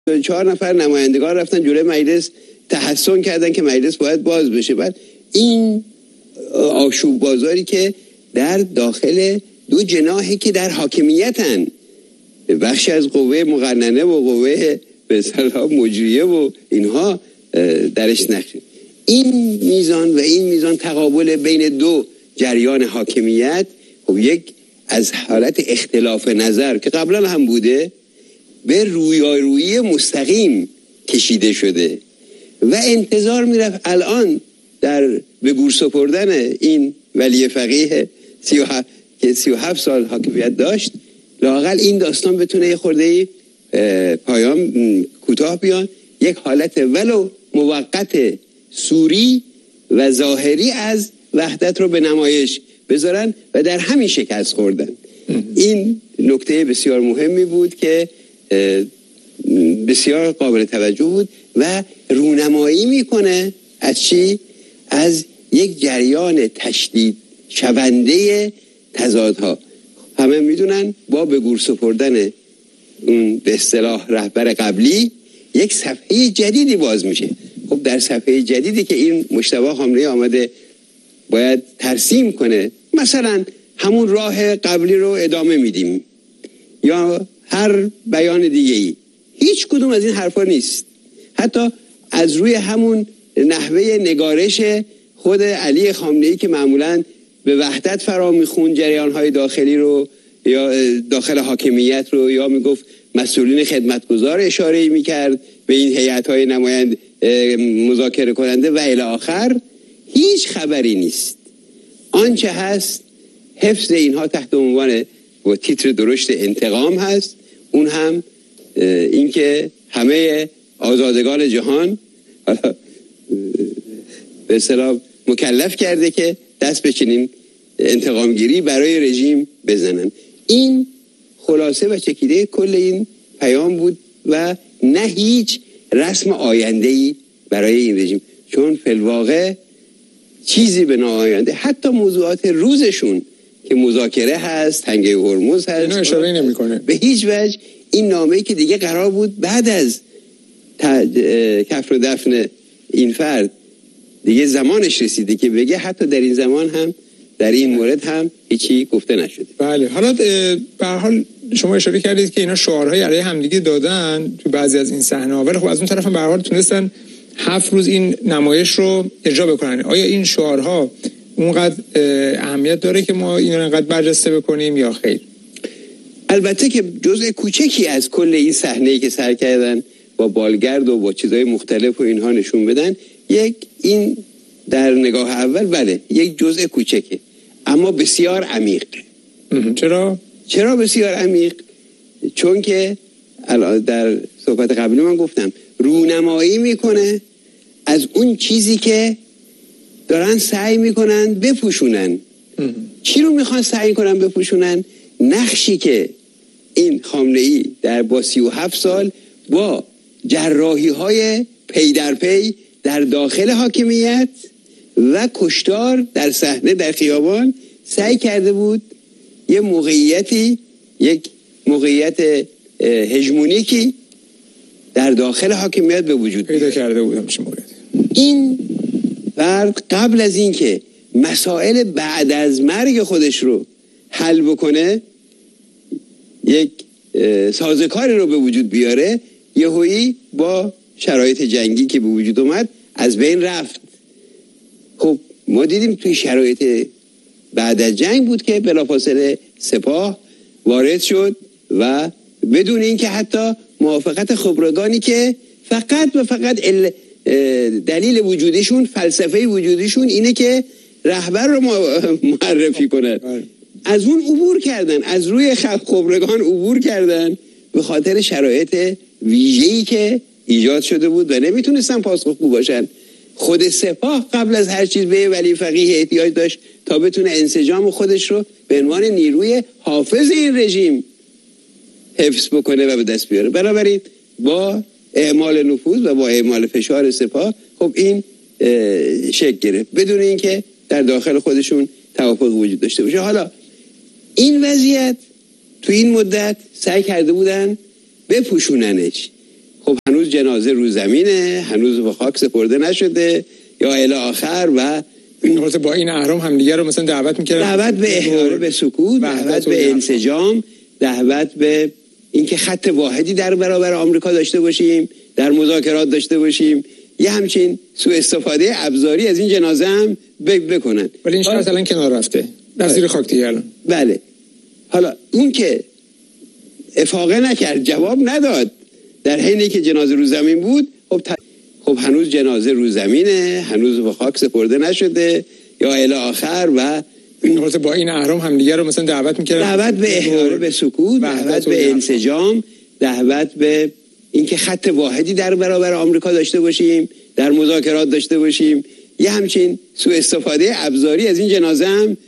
4 نفر نمایندگان رفتن جلوی مجلس تحسن کردن که مجلس باید باز بشه. بعد این آشوب بازاری که در داخل دو جناحی که در حاکمیتن، بخش از قوه مقننه و قوه به اصطلاح مجریه و اینها درش نخشید. این میزان و این میزان تقابل بین دو جریان حاکمیت، خب یک از حالت اختلاف نظر که قبلا هم بوده به رویارویی مستقیم کشیده شده و انتظار میرفت الان در به گور سپردن این ولی فقیه 37 سال حاکمیت داشت، لااقل این داستان بتونه یه خورده پایان کوتاه بیان، یک حالت ولو موقت سوری و ظاهری از وحدت رو به نمایش بذارن و در همین شکست خوردن. این نکته بسیار مهمی بود که بسیار قابل توجه بود و رونمایی میکنه از چی؟ از یک جریان تشدید شونده تضادها. همه میدونن با به گور سپردن اون به اصطلاح رهبر قبلی یک صفحه جدیدی باز میشه. خب در صفحه جدیدی که این مجتبی خامنه‌ای آمده باید ترسیم کنه، مثلا همون راه قبلی رو ادامه میدیم یا هر بیان دیگه‌ای، هیچ کدوم از این حرفا نیست. حتی از روی همون نحوه نگارش خود علی خامنه‌ای که معمولاً به وحدت فرا میخوند جریان‌های داخلی رو یا داخل حاکمیت رو، یا میگفت مسئولین خدمتگزار اشاره‌ای میکرد به این هیئت‌های نماینده مذاکره کننده و الی آخر، هیچ خبری نیست. آنچه هست حفظ اینها تحت عنوان و تیتر درشت انتقام هست، اون هم اینکه همه آزادگان جهان به اصطلاح مکلف کرده که دست به چنین انتقامگیری برای رژیم بزنن. این خلاصه و چکیده کل این پیام بود و نه هیچ رسم آینده‌ای برای این رژیم، چون فی الواقع چیزی به ناآینده، حتی موضوعات روزشون که مذاکره هست، تنگه هرمز هست، اینو اشاره نمی‌کنه به هیچ وجه. این نامه‌ای که دیگه قرار بود بعد از کفر و دفن این فرد دیگه زمانش رسیده که بگه، حتی در این زمان هم در این مورد هم هیچی گفته نشده. بله، حالا به هر حال شما اشاره کردید که اینا شعارهای علیه همدیگه دادن تو بعضی از این صحنه‌ها، ولی خب از اون طرف هم به هر حال تونستن 7 روز این نمایش رو اجرا بکنن. آیا این شعارها اونقدر اهمیت داره که ما اینو انقدر برجسته بکنیم یا خیر؟ البته که جزء کوچکی از کل این صحنه‌ای که سر کردن با بالگرد و با چیزهای مختلف و اینها نشون بدن، یک این در نگاه اول بله یک جزء کوچکه، اما بسیار عمیق. چرا بسیار عمیق؟ چون که در صحبت قبلی من گفتم رونمایی میکنه از اون چیزی که دارن سعی میکنن بپوشونن. چی رو میخوان سعی کنن بپوشونن؟ نقشی که این خامنه‌ای در با 37 سال با جراحی های پی در پی در داخل حاکمیت و کشتار در صحنه در خیابان سعی کرده بود یک موقعیت هژمونیکی در داخل حاکمیت به وجود پیدا کرده بود. این فرد قبل از این که مسائل بعد از مرگ خودش رو حل بکنه، یک سازوکاری رو به وجود بیاره، یهویی با شرایط جنگی که به وجود اومد از بین رفت. خب ما دیدیم توی شرایط بعد از جنگ بود که بلافاصله سپاه وارد شد و بدون اینکه حتی موافقت خبرگانی که فقط و فقط دلیل وجودشون، فلسفه وجودشون اینه که رهبر رو معرفی کنن، از اون عبور کردن، از روی خبرگان عبور کردن به خاطر شرایط ویژه‌ای که ایجاد شده بود و نمیتونستن پاسخگو باشن. خود سپاه قبل از هر چیز به ولی فقیه احتیاج داشت تا بتونه انسجام خودش رو به عنوان نیروی حافظ این رژیم حفظ بکنه و به دست بیاره. بنابراین با اعمال نفوذ و با اعمال فشار سپاه خب این شکل گرفت بدون اینکه در داخل خودشون توافق وجود داشته باشه. حالا این وضعیت تو این مدت سعی کرده بودن بپوشوننش خب هنوز جنازه رو زمینه، هنوز به خاک سپرده نشده یا الی آخر و با این اهرام همدیگه رو مثلا دعوت می‌کردن، دعوت به احضار به سکوت، دعوت به انسجام، دعوت به اینکه خط واحدی در برابر آمریکا داشته باشیم، در مذاکرات داشته باشیم، یه همچین سوء استفاده ابزاری از این جنازه هم بکنن. ولی این شخص الان کنار رفته در زیر خاک دیگه الان. بله. حالا اون که افاقه نکرد، جواب نداد، در حینی که جنازه رو زمین بود، خب هنوز جنازه رو زمینه، هنوز به خاک سپرده نشده یا الی آخر و با این اهرام همدیگه رو مثلا دعوت می‌کردن، دعوت به احضار به سکوت، دعوت به انسجام، دعوت به اینکه خط واحدی در برابر آمریکا داشته باشیم، در مذاکرات داشته باشیم، یه همچین سوء استفاده ابزاری از این جنازه هم